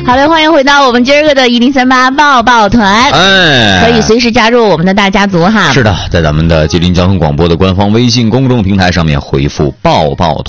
好嘞，欢迎回到我们今儿个的1038抱抱团，可以随时加入我们的大家族哈。 是的，在咱们的吉林交通广播的官方微信公众平台上面回复抱抱团